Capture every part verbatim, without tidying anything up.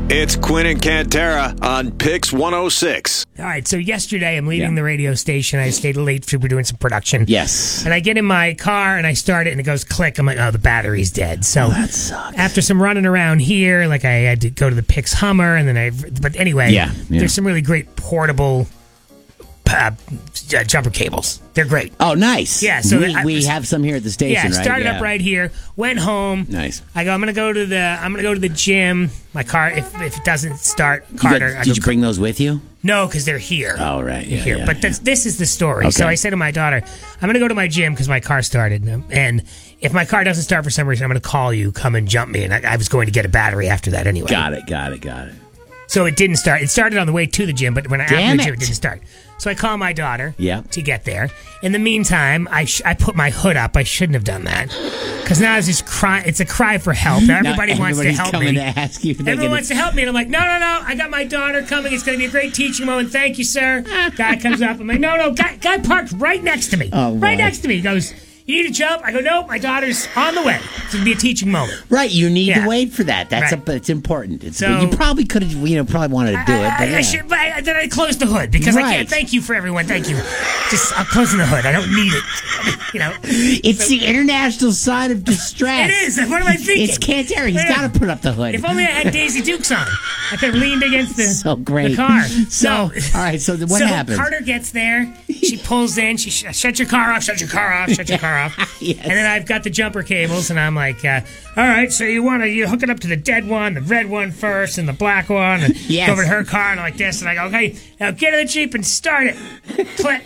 It's Quinn and Cantera on Pix one oh six. All right, so yesterday I'm leaving Yeah. the radio station. I stayed late for we're doing some production. Yes. And I get in my car and I start it and it goes click. I'm like, oh, the battery's dead. So that sucks. after some running around here, like I had to go to the Pix Hummer and then I, but anyway, Yeah, yeah. there's some really great portable uh, j- jumper cables. They're great. Oh, nice. Yeah, so we, I- we have some here at the station, Yeah, right? started yeah. up right here. Went home. Nice. I go. I'm gonna go to the. I'm gonna go to the gym. My car. If, if it doesn't start, You got- Carter. I did go, you bring those with you? No, because they're here. Oh, right. Yeah, here. yeah, but yeah. That's, this is the story. So Okay. I said to my daughter, I'm going to go to my gym because my car started. And if my car doesn't start for some reason, I'm going to call you, come and jump me. And I, I was going to get a battery after that anyway. Got it, got it, got it. So it didn't start. It started on the way to the gym, but when I after Damn the gym, it. it didn't start. So I call my daughter Yeah. to get there. In the meantime, I sh- I put my hood up. I shouldn't have done that because now it's just cry. It's a cry for help. Now everybody Now wants to everybody's help coming me. to ask you if they Everyone can- wants to help me, and I'm like, no, no, no. I got my daughter coming. It's going to be a great teaching moment. Thank you, sir. Guy comes up. I'm like, no, no. Guy, guy parked right next to me. Oh, right my. next to me. He goes, you need to jump? I go, nope. My daughter's on the way. It's going to be a teaching moment. Right, you need Yeah. to wait for that. That's Right. a, it's important. It's, So- you probably could have, you know, probably wanted to do it, I, but I, yeah. I should, but I, then I closed the hood because I Right. can't. Thank you for everyone. Thank you. Just I'm closing the hood. I don't need it. You know. It's the international sign of distress. It is. What am I thinking? It's Cantera. He's Yeah. got to put up the hood. If only I had Daisy Dukes on. I could have leaned against the, so great. the car. So, all right. So then what so happens? Carter gets there. She pulls in. She sh- shut your car off. Shut your car off. Shut your car off. Yes. And then I've got the jumper cables, and I'm like, uh, all right. So you want to you hook it up to the dead one, the red one first, and the black one, and Yes. go over to her car, and I'm like this, and I go, okay, now get in the Jeep and start it. Click.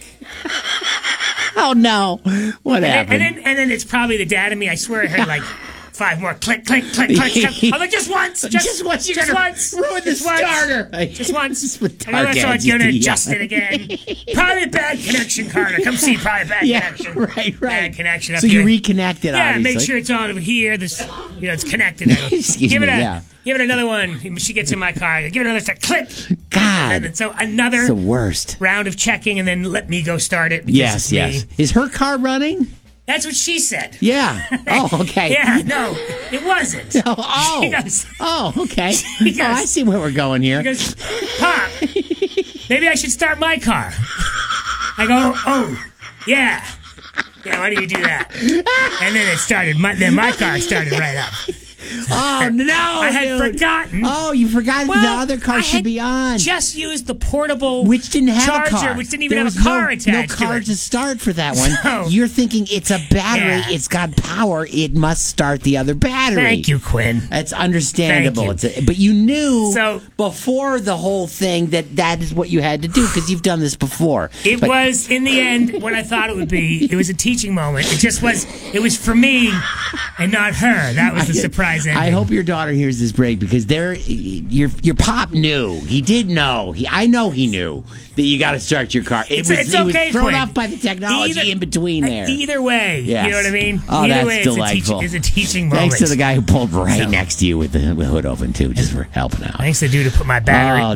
Oh no! What And then, happened? and then and then it's probably the dad in me. I swear I heard like five more click, click, click, click, click. I'm like, just once, just, Just once, you're just gonna once, ruin the just once, starter. just once. Just with I know that's dark why I'm gonna edges, adjust yeah. it again. Probably a bad connection, Carter. Come see, probably a bad yeah, connection. right, right. Bad connection up so here. you reconnected. Yeah, obviously. make sure it's on over here. This, you know, it's connected. I go, Excuse give it me, a, yeah. give it another one. She gets in my car. I go, give it another start. Click. God, And then, so another it's the worst. round of checking, and then let me go start it. because Yes, it's yes. me. Is her car running? That's what she said. Yeah. Oh, okay. Yeah, no, it wasn't. Oh, oh. She goes, oh, okay. She goes- oh, I see where we're going here. She goes, Pop, maybe I should start my car. I go, oh, yeah. Yeah, why do you do that? And then it started, my, then my car started right up. Oh no! I had dude. forgotten. Oh, you forgot Well, the other car I should had be on. Just used the portable Which didn't have charger, a car. which didn't even There have a was car no, attached No car to it. to start for that one. So- You're thinking it's a battery. Yeah. It's got power. It must start the other battery. Thank you, Quinn. That's understandable. Thank you. It's a, but you knew So- before the whole thing that that is what you had to do because you've done this before. It But- was, in the end, what I thought it would be. It was a teaching moment. It just was, it was for me and not her. That was the surprise ending. I hope your daughter hears this break because there, your your pop knew. He did know. He, I know he knew that you got to start your car. It It's, was, it's he okay, was thrown Quinn. off by the technology Either- in between there. Either way, Yes. you know what I mean? Oh, Either that's way, delightful. It's a, teach, it's a teaching moment. Thanks to the guy who pulled right So- next to you with the, with the hood open too, just for helping out. Thanks to dude to put my battery. Oh,